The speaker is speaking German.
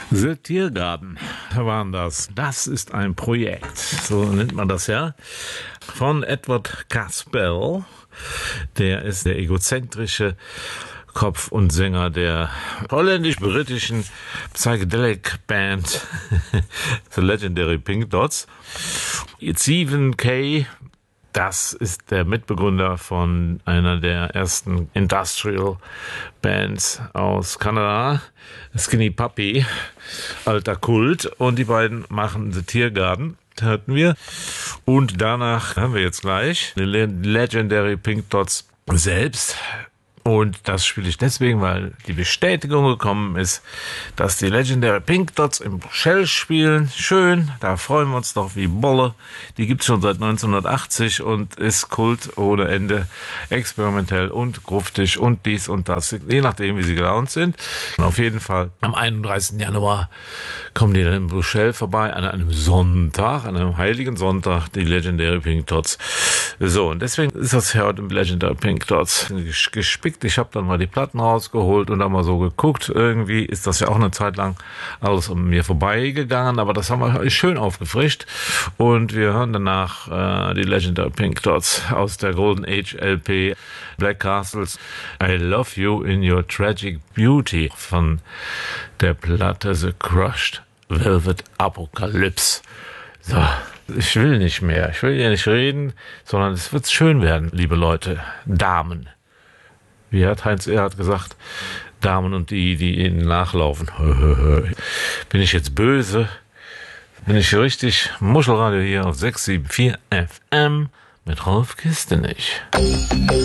The Tiergarten waren das. Das ist ein Projekt, so nennt man das ja, von Edward Caspel. Der ist der egozentrische Kopf und Sänger der holländisch-britischen Psychedelic Band The Legendary Pink Dots. Stephen Kay, das ist der Mitbegründer von einer der ersten Industrial Bands aus Kanada, Skinny Puppy, alter Kult. Und die beiden machen The Tiergarten, hörten wir. Und danach haben wir jetzt gleich die Legendary Pink Dots selbst. Und das spiele ich deswegen, weil die Bestätigung gekommen ist, dass die Legendary Pink Dots im Shell spielen. Schön, da freuen wir uns doch wie Bolle. Die gibt's schon seit 1980 und ist Kult ohne Ende, experimentell und gruftig und dies und das, je nachdem, wie sie gelaunt sind. Und auf jeden Fall am 31. Januar kommen die dann im Bruxelles vorbei, an einem Sonntag, an einem heiligen Sonntag, die Legendary Pink Dots. So, und deswegen ist das hier heute im Legendary Pink Dots gespickt. Ich habe dann mal die Platten rausgeholt und dann mal so geguckt. Irgendwie ist das ja auch eine Zeit lang alles um mir vorbeigegangen, aber das haben wir schön aufgefrischt. Und wir hören danach die Legendary Pink Dots aus der Golden Age LP Black Castles I Love You in Your Tragic Beauty von der Platte The Crushed Velvet Apocalypse. So, ich will nicht mehr. Ich will ja nicht reden, sondern es wird schön werden, liebe Leute, Damen. Wie hat Heinz Erhardt gesagt, Damen und die ihnen nachlaufen. Bin ich jetzt böse? Bin ich richtig? Muschelradio hier auf 674 FM mit Rolf Kistenich.